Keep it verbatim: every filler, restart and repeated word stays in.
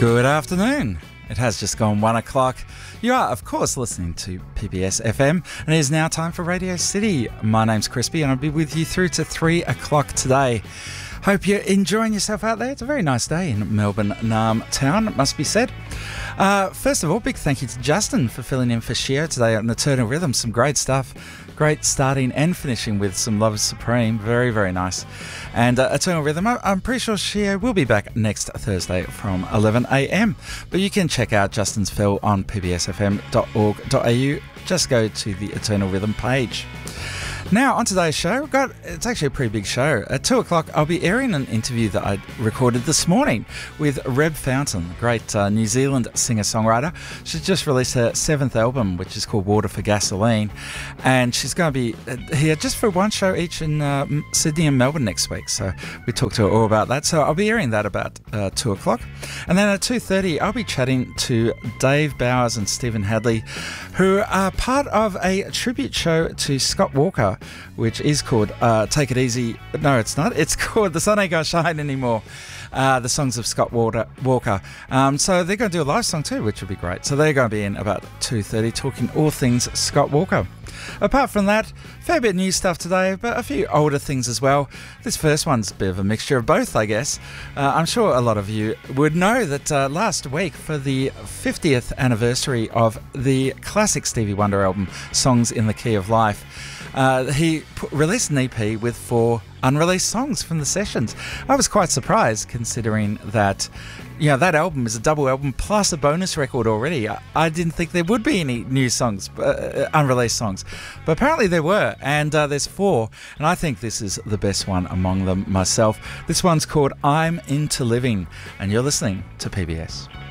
Good afternoon. It has just gone one o'clock. You are, of course, listening to P B S F M, and it is now time for Radio City. My name's Crispy, and I'll be with you through to three o'clock today. Hope you're enjoying yourself out there. It's a very nice day in Melbourne, Naarm town, it must be said. Uh, first of all, big thank you to Justin for filling in for Shio today on Eternal Rhythm. Some great stuff. Great starting and finishing with some Love Supreme. Very, very nice. And uh, Eternal Rhythm, I'm pretty sure Shio will be back next Thursday from eleven a.m. But you can check out Justin's fill on p b s f m dot org dot a u. Just go to the Eternal Rhythm page. Now, on today's show, we've got, it's actually a pretty big show. At two o'clock, I'll be airing an interview that I recorded this morning with Reb Fountain, a great uh, New Zealand singer-songwriter. She's just released her seventh album, which is called Water for Gasoline. And she's going to be here just for one show each in uh, Sydney and Melbourne next week. So we talked to her all about that. So I'll be airing that about uh, two o'clock. And then at two thirty, I'll be chatting to Dave Bowers and Stephen Hadley, who are part of a tribute show to Scott Walker, which is called uh, Take It Easy. No, it's not. It's called The Sun Ain't Gonna Shine Anymore. Uh, the songs of Scott Walker. Um, so they're going to do a live song too, which would be great. So they're going to be in about two thirty talking all things Scott Walker. Apart from that, fair bit of new stuff today, but a few older things as well. This first one's a bit of a mixture of both, I guess. Uh, I'm sure a lot of you would know that uh, last week, for the fiftieth anniversary of the classic Stevie Wonder album, Songs in the Key of Life, Uh, he put, released an E P with four unreleased songs from the sessions. I was quite surprised, considering that, you know, that album is a double album plus a bonus record already. I, I didn't think there would be any new songs, uh, unreleased songs, but apparently there were, and uh, there's four, and I think this is the best one among them myself. This one's called I'm Into Living, and you're listening to P B S.